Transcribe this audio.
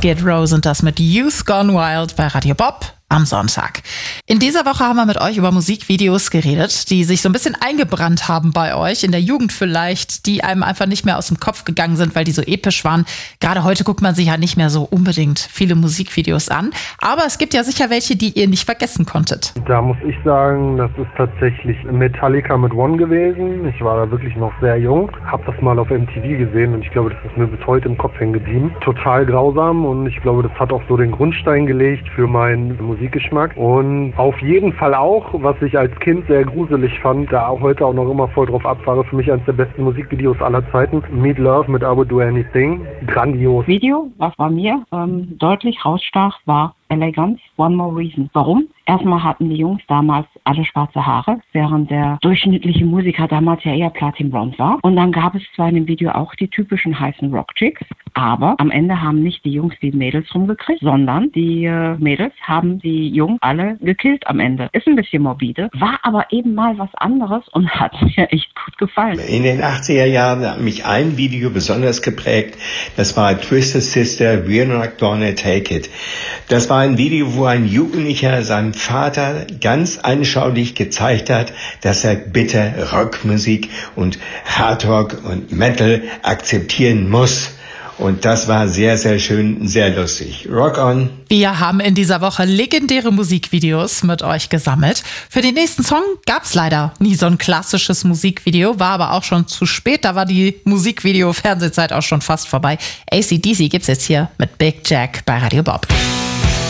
Skid Row sind das mit Youth Gone Wild bei Radio Bob am Sonntag. In dieser Woche haben wir mit euch über Musikvideos geredet, die sich so ein bisschen eingebrannt haben bei euch, in der Jugend vielleicht, die einem einfach nicht mehr aus dem Kopf gegangen sind, weil die so episch waren. Gerade heute guckt man sich ja nicht mehr so unbedingt viele Musikvideos an, aber es gibt ja sicher welche, die ihr nicht vergessen konntet. Da muss ich sagen, das ist tatsächlich Metallica mit One gewesen. Ich war da wirklich noch sehr jung, hab das mal auf MTV gesehen und ich glaube, das ist mir bis heute im Kopf hängen geblieben. Total grausam und ich glaube, das hat auch so den Grundstein gelegt für meinen Musikgeschmack und auf jeden Fall auch, was ich als Kind sehr gruselig fand, da auch heute auch noch immer voll drauf abfahre, für mich eines der besten Musikvideos aller Zeiten, Meat Love mit I Would Do Anything, grandios. Video, was bei mir deutlich rausstach, war Elegance, One More Reason. Warum? Erstmal hatten die Jungs damals alle schwarze Haare, während der durchschnittliche Musiker damals ja eher Platinblond war. Und dann gab es zwar in dem Video auch die typischen heißen Rock-Chicks, aber am Ende haben nicht die Jungs die Mädels rumgekriegt, sondern die Mädels haben die Jungs alle gekillt am Ende. Ist ein bisschen morbide, war aber eben mal was anderes und hat mir echt gut gefallen. In den 80er Jahren hat mich ein Video besonders geprägt. Das war Twisted Sister, We're Not Gonna Take It. Das war ein Video, wo ein Jugendlicher seinem Vater ganz anschaulich gezeigt hat, dass er bitte Rockmusik und Hardrock und Metal akzeptieren muss. Und das war sehr, sehr schön, sehr lustig. Rock on! Wir haben in dieser Woche legendäre Musikvideos mit euch gesammelt. Für den nächsten Song gab's leider nie so ein klassisches Musikvideo, war aber auch schon zu spät. Da war die Musikvideo-Fernsehzeit auch schon fast vorbei. AC/DC gibt's jetzt hier mit Big Jack bei Radio Bob.